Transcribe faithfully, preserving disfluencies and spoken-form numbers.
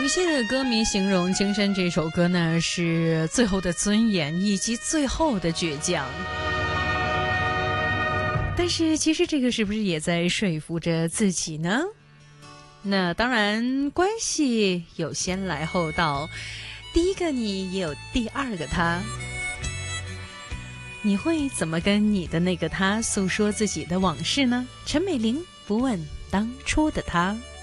些的歌迷形容《青山》这首歌呢是最后的尊严以及最后的倔强，但是其实这个是不是也在说服着自己呢？那当然，关系有先来后到，第一个你也有第二个他，你会怎么跟你的那个他诉说自己的往事呢？陈美玲不问当初的他。